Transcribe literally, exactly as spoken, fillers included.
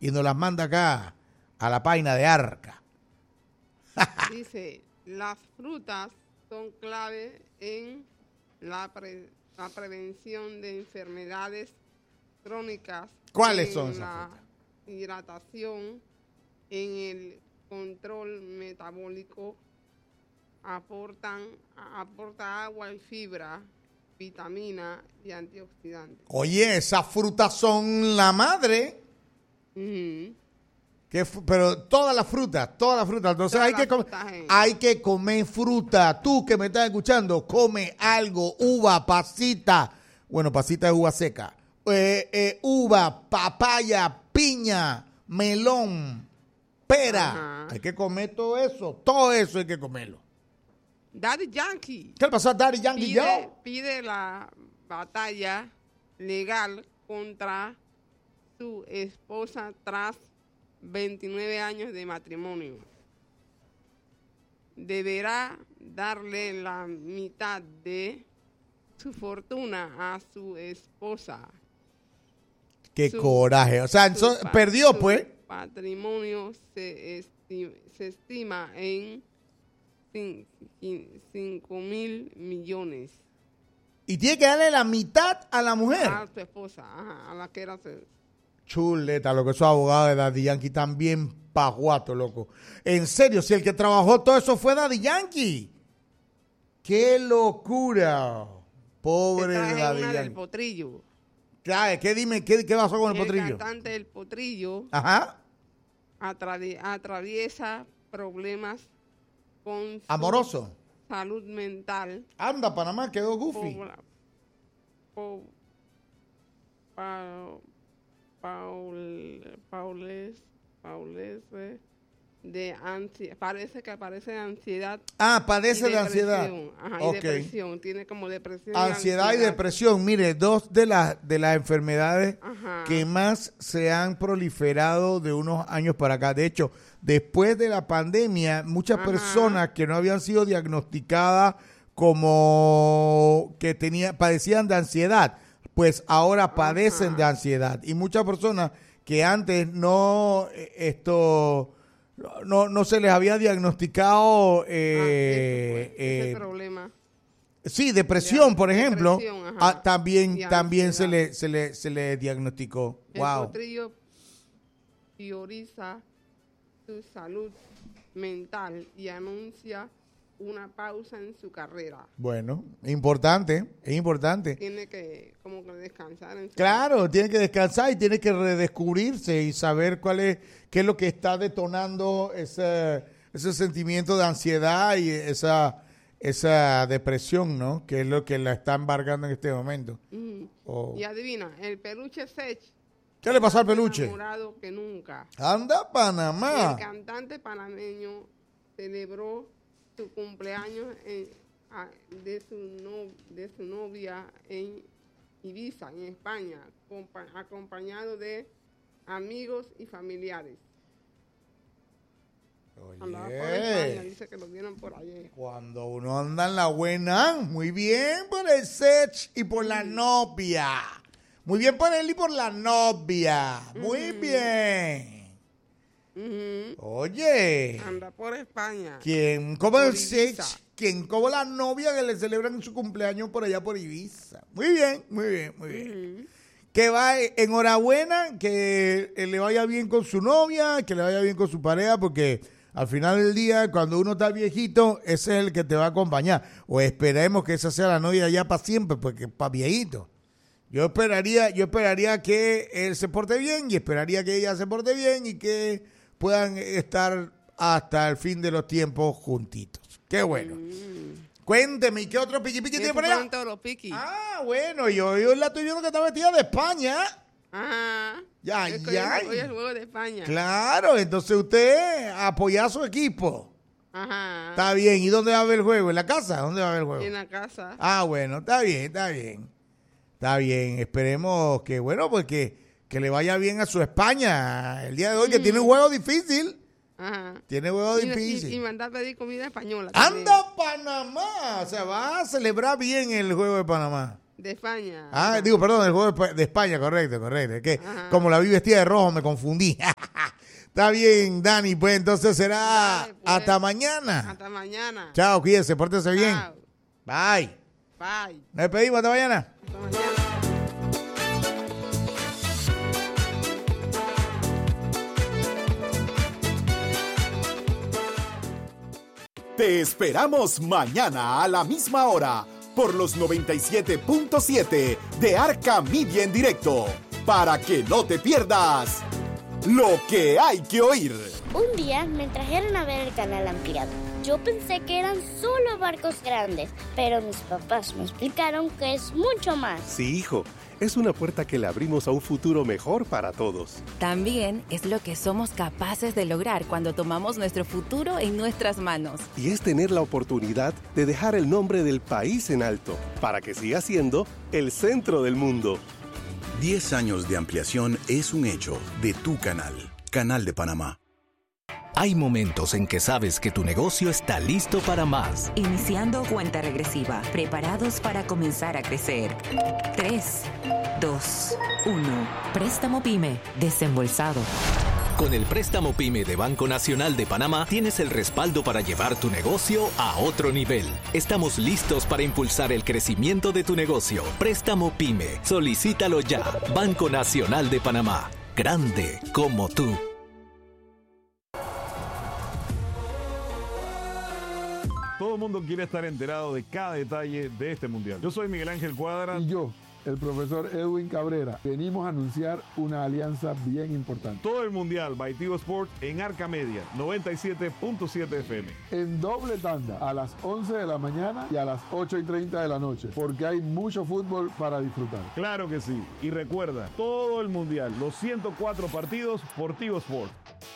y nos las manda acá a la página de Arca. Dice, las frutas son clave en la, pre, la prevención de enfermedades crónicas. ¿Cuáles son esas la frutas? Hidratación, en el control metabólico, aportan aporta agua y fibra, vitamina y antioxidantes. Oye, esas frutas son la madre. Uh-huh. Que, pero todas las frutas, todas las frutas. Entonces Todas hay que, comer, frutas, eh. hay que comer fruta. Tú que me estás escuchando, come algo, uva, pasita. Bueno, pasita es uva seca. Eh, eh, uva, papaya, piña, melón, pera. Ajá. Hay que comer todo eso. Todo eso hay que comerlo. Daddy Yankee. ¿Qué le pasó a Daddy Yankee? Pide, ¿Yo? pide la batalla legal contra su esposa tras veintinueve años de matrimonio. Deberá darle la mitad de su fortuna a su esposa. Qué su, coraje. O sea, so, pa, perdió, su pues. Patrimonio se, esti, se estima en cinco mil millones. Y tiene que darle la mitad a la mujer. A su esposa, ajá, a la que era su... Chuleta, lo que esos abogados de Daddy Yankee también pajuato, loco. En serio, si el que trabajó todo eso fue Daddy Yankee. ¡Qué locura! Pobre Te traje Daddy una Yankee. del Potrillo. ¿Qué, qué dime, qué, qué pasó con el, el Potrillo? El cantante del Potrillo Ajá. Atravi- atraviesa problemas con su amoroso, salud mental. Anda, Panamá, quedó goofy. Pobla, po, pa, Paul, Paules, Paules de ansiedad, parece que parece de ansiedad. Ah, padece de ansiedad. Ajá, okay. Y depresión, tiene como depresión. Ansiedad y, ansiedad. y depresión, mire, dos de las de las enfermedades Ajá. que más se han proliferado de unos años para acá. De hecho, después de la pandemia, muchas Ajá. personas que no habían sido diagnosticadas como que tenía, padecían de ansiedad, pues ahora padecen Ajá. de ansiedad. Y muchas personas que antes no esto no, no se les había diagnosticado eh, ah, ese, ese eh, problema. Sí, depresión, de, por ejemplo, depresión, ah, también también se le se le se le diagnosticó. El wow. Potrillo prioriza su salud mental y anuncia una pausa en su carrera. Bueno, importante, es importante. Tiene que como que descansar en su Claro, carrera. Tiene que descansar y tiene que redescubrirse y saber cuál es qué es lo que está detonando ese ese sentimiento de ansiedad y esa esa depresión, ¿no? Que es lo que la está embargando en este momento. Mm. Oh. Y adivina, el peluche Sech. ¿Qué le pasó al peluche? Enamorado que nunca. Anda, Panamá. El cantante panameño celebró su cumpleaños en, a, de, su no, de su novia en Ibiza, en España, compa, acompañado de amigos y familiares. Oye, andaba por España, dice que lo vieron por allí. Cuando uno anda en la buena, muy bien por el Sech y por sí. la novia. Muy bien por él y por la novia. Muy uh-huh. bien. Uh-huh. Oye. Anda por España. ¿Quién? ¿Cómo el Sech? ¿Quién? Como la novia que le celebran su cumpleaños por allá por Ibiza. Muy bien, muy bien, muy bien. Uh-huh. Que va, enhorabuena, que le vaya bien con su novia, que le vaya bien con su pareja, porque al final del día, cuando uno está viejito, ese es el que te va a acompañar. O esperemos que esa sea la novia ya para siempre, porque para viejito. Yo esperaría, yo esperaría que él se porte bien y esperaría que ella se porte bien y que puedan estar hasta el fin de los tiempos juntitos. Qué bueno. Mm. Cuénteme, ¿y qué otro piqui piqui tiene por allá? Los piqui. Ah, bueno, yo, yo la estoy viendo que está vestida de España. Ajá. Ya, es ya. Hoy es el juego de España. Claro, entonces usted apoya a su equipo. Ajá. Está bien. ¿Y dónde va a ver el juego? ¿En la casa? ¿Dónde va a ver el juego? En la casa. Ah, bueno, está bien, está bien. Está bien. Esperemos que, bueno, pues que, que le vaya bien a su España el día de hoy, mm. que tiene un juego difícil. Ajá. Tiene juego y, difícil. Y, y mandar a pedir comida española. ¡Anda, Panamá! O sea, va a celebrar bien el juego de Panamá. De España. Ah, Ajá. digo, perdón, el juego de España, correcto, correcto. Es que Ajá. como la vi vestida de rojo me confundí. Está bien, Dani, pues entonces será Dale, pues. hasta mañana. Hasta mañana. Chao, cuídese, pórtese bien. Chao. Bye. Bye. Nos despedimos, hasta mañana. Hasta mañana. Te esperamos mañana a la misma hora por los noventa y siete punto siete de Arca Media en directo para que no te pierdas lo que hay que oír. Un día me trajeron a ver el canal ampliado. Yo pensé que eran solo barcos grandes, pero mis papás me explicaron que es mucho más. Sí, hijo. Es una puerta que le abrimos a un futuro mejor para todos. También es lo que somos capaces de lograr cuando tomamos nuestro futuro en nuestras manos. Y es tener la oportunidad de dejar el nombre del país en alto, para que siga siendo el centro del mundo. Diez años de ampliación es un hecho de tu canal, Canal de Panamá. Hay momentos en que sabes que tu negocio está listo para más. Iniciando cuenta regresiva, preparados para comenzar a crecer. tres, dos, uno. Préstamo PYME, desembolsado. Con el préstamo PYME de Banco Nacional de Panamá tienes el respaldo para llevar tu negocio a otro nivel. Estamos listos para impulsar el crecimiento de tu negocio. Préstamo PYME. Solicítalo ya. Banco Nacional de Panamá. Grande como tú. Todo el mundo quiere estar enterado de cada detalle de este mundial. Yo soy Miguel Ángel Cuadra. Y yo, el profesor Edwin Cabrera. Venimos a anunciar una alianza bien importante. Todo el mundial by Tigo Sport en Arca Media, noventa y siete punto siete F M. En doble tanda, a las once de la mañana y a las ocho y treinta de la noche, porque hay mucho fútbol para disfrutar. Claro que sí. Y recuerda, todo el mundial, los ciento cuatro partidos por Tigo Sport.